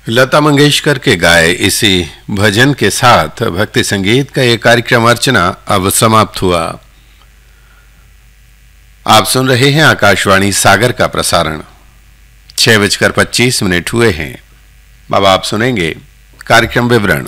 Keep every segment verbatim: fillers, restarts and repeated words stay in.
लता मंगेशकर के गाए इसी भजन के साथ भक्ति संगीत का ये कार्यक्रम अर्चना अब समाप्त हुआ। आप सुन रहे हैं आकाशवाणी सागर का प्रसारण। छह बजकर पच्चीस मिनट हुए हैं। अब आप सुनेंगे कार्यक्रम विवरण।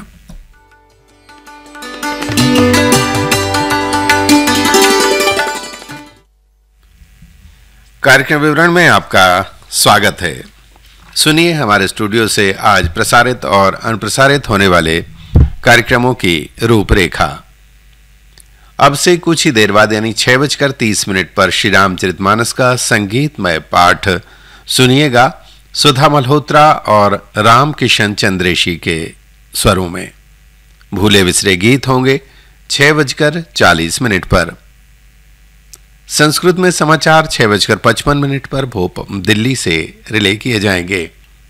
कार्यक्रम विवरण में आपका स्वागत है। सुनिए हमारे स्टूडियो से आज प्रसारित और अनप्रसारित होने वाले कार्यक्रमों की रूपरेखा। अब से कुछ ही देर बाद यानी छह बजकर तीस मिनट पर श्री रामचरितमानस का संगीतमय पाठ सुनिएगा सुधा मल्होत्रा और राम किशन चंद्रेशी के स्वरों में। भूले बिसरे गीत होंगे छह बजकर चालीस मिनट पर। संस्कृत में समाचार छह बजकर पचपन मिनट पर भोपाल दिल्ली से रिले किए जाएंगे।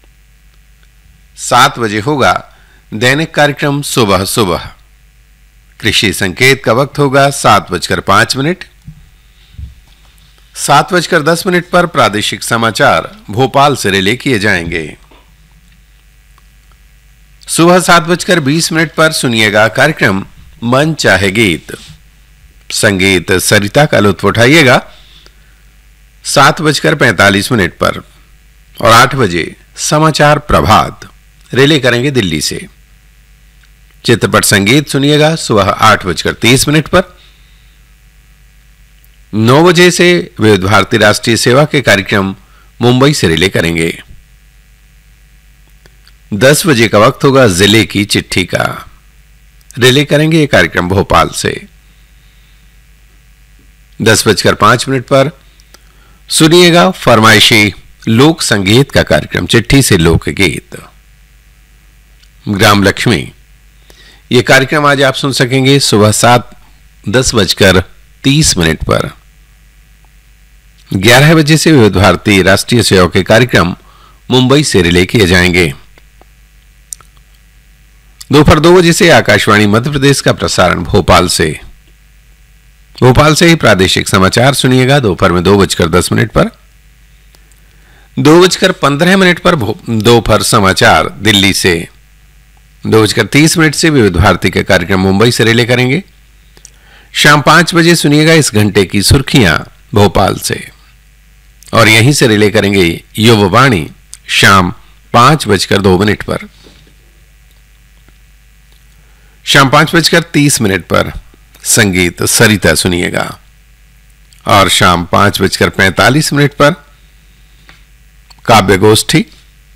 सात बजे होगा दैनिक कार्यक्रम सुबह सुबह। कृषि संकेत का वक्त होगा सात बजकर पांच मिनट। सात बजकर दस मिनट पर प्रादेशिक समाचार भोपाल से रिले किए जाएंगे। सुबह सात बजकर बीस मिनट पर सुनिएगा कार्यक्रम मन चाहे गीत। संगीत सरिता का लुत्फ उठाइएगा सात बजकर पैंतालीस मिनट पर। और आठ बजे समाचार प्रभात रिले करेंगे दिल्ली से। चित्रपट संगीत सुनिएगा सुबह आठ बजकर तीस मिनट पर। नौ बजे से विविध भारती राष्ट्रीय सेवा के कार्यक्रम मुंबई से रिले करेंगे। दस बजे का वक्त होगा जिले की चिट्ठी का। रिले करेंगे ये कार्यक्रम भोपाल से। दस बजकर पांच मिनट पर सुनिएगा फरमाइशी लोक संगीत का कार्यक्रम चिट्ठी से लोकगीत। ग्राम लक्ष्मी ये कार्यक्रम आज आप सुन सकेंगे सुबह सात दस बजकर तीस मिनट पर। ग्यारह बजे से विविध भारती राष्ट्रीय सेवा के कार्यक्रम मुंबई से रिले किए जाएंगे। दोपहर दो बजे से आकाशवाणी मध्य प्रदेश का प्रसारण भोपाल से। भोपाल से ही प्रादेशिक समाचार सुनिएगा दोपहर में दो बजकर दस मिनट पर। दो बजकर पंद्रह मिनट पर दोपहर समाचार दिल्ली से। दो बजकर तीस मिनट से विविध भारती के कार्यक्रम मुंबई से रिले करेंगे। शाम पांच बजे सुनिएगा इस घंटे की सुर्खियां भोपाल से। और यहीं से रिले करेंगे युववाणी शाम पांच बजकर दो मिनट पर। शाम पांच बजकर तीस मिनट पर संगीत सरिता सुनिएगा। और शाम पांच बजकर पैंतालीस मिनट पर काव्य गोष्ठी।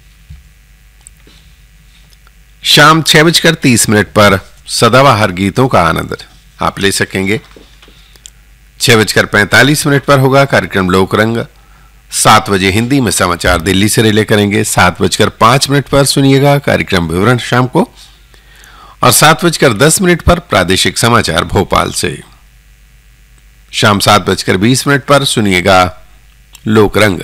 शाम छह बजकर तीस मिनट पर सदाबहार गीतों का आनंद आप ले सकेंगे। छह बजकर पैंतालीस मिनट पर होगा कार्यक्रम लोकरंग। सात बजे हिंदी में समाचार दिल्ली से रिले करेंगे। सात बजकर पांच मिनट पर सुनिएगा कार्यक्रम विवरण शाम को। और सात बजकर दस मिनट पर प्रादेशिक समाचार भोपाल से। शाम सात बजकर बीस मिनट पर सुनिएगा लोकरंग।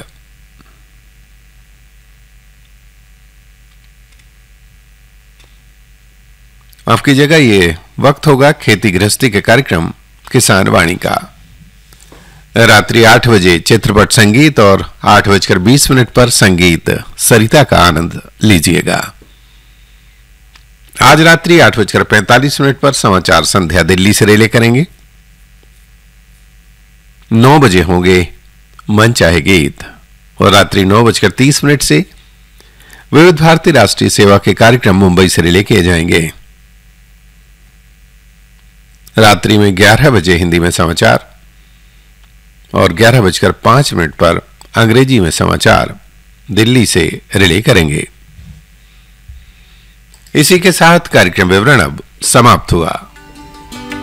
आपकी जगह ये वक्त होगा खेती गृहस्थी के कार्यक्रम किसान वाणी का। रात्रि आठ बजे चित्रपट संगीत और आठ बजकर बीस मिनट पर संगीत सरिता का आनंद लीजिएगा। आज रात्रि आठ बजकर पैंतालीस मिनट पर समाचार संध्या दिल्ली से रिले करेंगे। नौ बजे होंगे मन चाहे गीत। और रात्रि नौ बजकर तीस मिनट से विविध भारती राष्ट्रीय सेवा के कार्यक्रम मुंबई से रिले किए जाएंगे। रात्रि में ग्यारह बजे हिंदी में समाचार और ग्यारह बजकर पांच मिनट पर अंग्रेजी में समाचार दिल्ली से रिले करेंगे। इसी के साथ कार्यक्रम विवरण अब समाप्त हुआ।